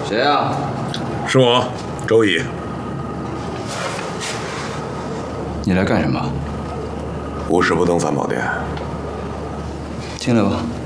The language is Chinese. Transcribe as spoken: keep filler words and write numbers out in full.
谁啊？ 是我，周乙。 你来干什么？ 无事不登三宝殿。 进来吧。